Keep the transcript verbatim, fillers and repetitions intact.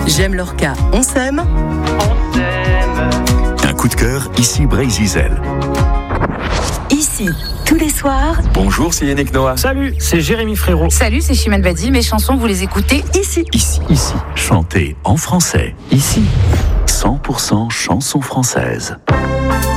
J'aime Lorca, on s'aime. On s'aime. Un coup de cœur, ici Brésil. Ici, tous les soirs. Bonjour, c'est Yannick Noah. Salut, c'est Jérémy Frérot. Salut, c'est Chimène Badi. Mes chansons, vous les écoutez ici. Ici, ici, chantez en français. Ici, cent pour cent chansons françaises.